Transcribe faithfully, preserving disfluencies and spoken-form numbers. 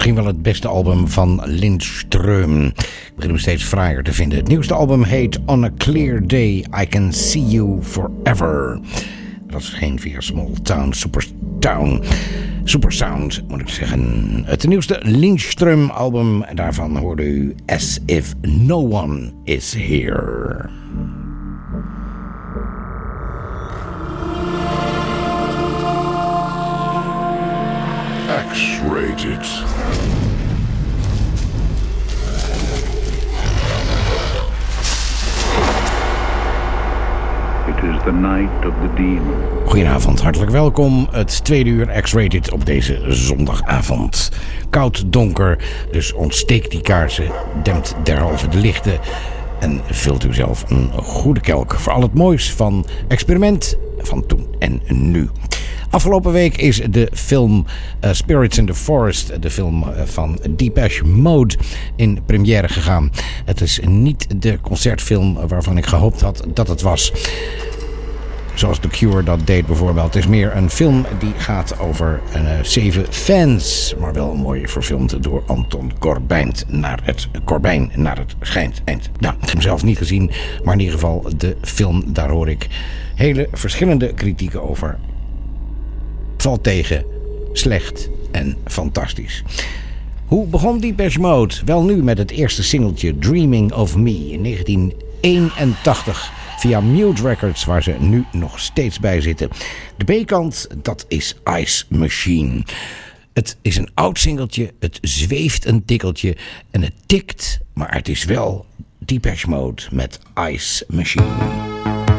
misschien wel het beste album van Lindström. Ik begin hem steeds fraaier te vinden. Het nieuwste album heet On a Clear Day I Can See You Forever. Dat is geen via Small Town Supertown. Supersound, moet ik zeggen. Het nieuwste Lindström album. En daarvan hoorde u As If No One Is Here. X-rated. It is the night of the demon. Goedenavond, hartelijk welkom. Het tweede uur X-rated op deze zondagavond. Koud, donker, dus ontsteek die kaarsen, dempt derhalve de lichten en vult u zelf een goede kelk voor al het moois van experiment van toen en nu. Afgelopen week is de film uh, Spirits in the Forest, de film uh, van Depeche Mode, in première gegaan. Het is niet de concertfilm waarvan ik gehoopt had dat het was. Zoals The Cure dat deed bijvoorbeeld. Het is meer een film die gaat over uh, zeven fans. Maar wel mooi verfilmd door Anton Corbijn naar het, Corbijn naar het schijnt. Eind. Nou, ik heb hem zelf niet gezien. Maar in ieder geval de film, daar hoor ik hele verschillende kritieken over. Valt tegen, slecht en fantastisch. Hoe begon Depeche Mode? Wel nu met het eerste singeltje Dreaming of Me in negentien eenentachtig via Mute Records, waar ze nu nog steeds bij zitten. De B-kant, dat is Ice Machine. Het is een oud singeltje, het zweeft een tikkeltje en het tikt, maar het is wel Depeche Mode met Ice Machine.